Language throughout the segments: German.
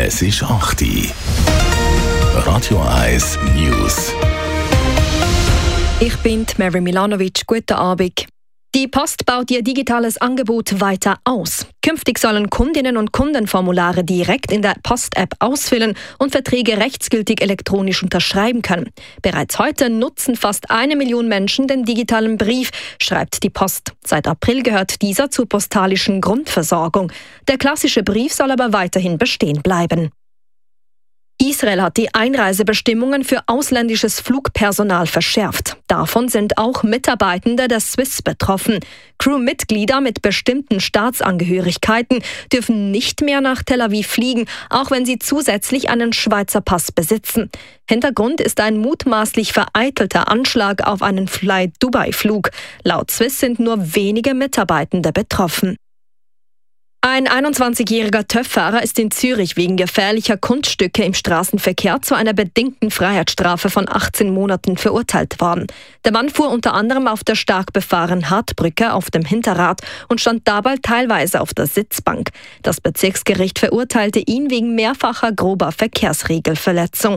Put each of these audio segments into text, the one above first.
Es ist 8 Uhr. Radio 1 News. Ich bin Mary Milanovic. Guten Abend. Die Post baut ihr digitales Angebot weiter aus. Künftig sollen Kundinnen und Kunden Formulare direkt in der Post-App ausfüllen und Verträge rechtsgültig elektronisch unterschreiben können. Bereits heute nutzen fast 1 Million Menschen den digitalen Brief, schreibt die Post. Seit April gehört dieser zur postalischen Grundversorgung. Der klassische Brief soll aber weiterhin bestehen bleiben. Israel hat die Einreisebestimmungen für ausländisches Flugpersonal verschärft. Davon sind auch Mitarbeitende der Swiss betroffen. Crewmitglieder mit bestimmten Staatsangehörigkeiten dürfen nicht mehr nach Tel Aviv fliegen, auch wenn sie zusätzlich einen Schweizer Pass besitzen. Hintergrund ist ein mutmaßlich vereitelter Anschlag auf einen Fly-Dubai-Flug. Laut Swiss sind nur wenige Mitarbeitende betroffen. Ein 21-jähriger TÜV-Fahrer ist in Zürich wegen gefährlicher Kunststücke im Straßenverkehr zu einer bedingten Freiheitsstrafe von 18 Monaten verurteilt worden. Der Mann fuhr unter anderem auf der stark befahrenen Hartbrücke auf dem Hinterrad und stand dabei teilweise auf der Sitzbank. Das Bezirksgericht verurteilte ihn wegen mehrfacher grober Verkehrsregelverletzung.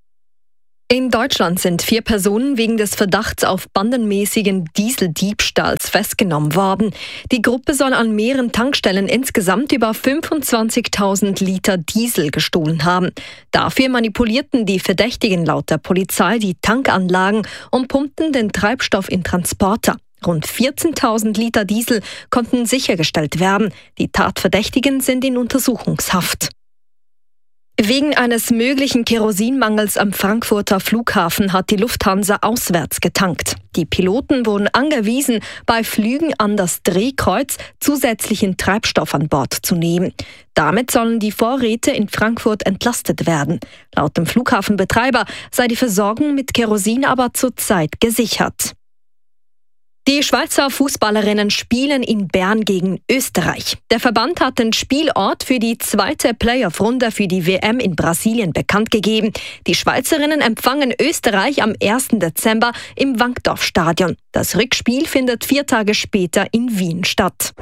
In Deutschland sind 4 Personen wegen des Verdachts auf bandenmäßigen Dieseldiebstahls festgenommen worden. Die Gruppe soll an mehreren Tankstellen insgesamt über 25.000 Liter Diesel gestohlen haben. Dafür manipulierten die Verdächtigen laut der Polizei die Tankanlagen und pumpten den Treibstoff in Transporter. Rund 14.000 Liter Diesel konnten sichergestellt werden. Die Tatverdächtigen sind in Untersuchungshaft. Wegen eines möglichen Kerosinmangels am Frankfurter Flughafen hat die Lufthansa auswärts getankt. Die Piloten wurden angewiesen, bei Flügen an das Drehkreuz zusätzlichen Treibstoff an Bord zu nehmen. Damit sollen die Vorräte in Frankfurt entlastet werden. Laut dem Flughafenbetreiber sei die Versorgung mit Kerosin aber zurzeit gesichert. Die Schweizer Fußballerinnen spielen in Bern gegen Österreich. Der Verband hat den Spielort für die zweite Playoff-Runde für die WM in Brasilien bekannt gegeben. Die Schweizerinnen empfangen Österreich am 1. Dezember im Wankdorf-Stadion. Das Rückspiel findet 4 Tage später in Wien statt.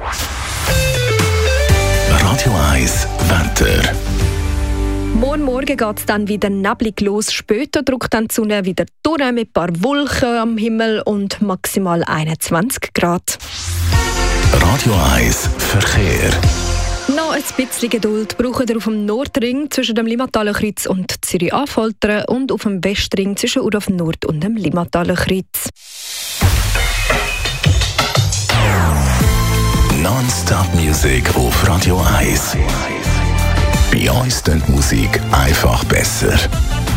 Radio 1 Wetter. Morgen geht es dann wieder neblig los. Später drückt dann die Sonne wieder durch mit ein paar Wolken am Himmel und maximal 21 Grad. Radio 1 Verkehr. Noch ein bisschen Geduld braucht ihr auf dem Nordring zwischen dem Limataler Kreuz und Zürich-Affoltern und auf dem Westring zwischen Urdorf Nord und dem Limataler Kreuz. Non-Stop Music auf Radio 1. Bei uns klingt die Musik einfach besser.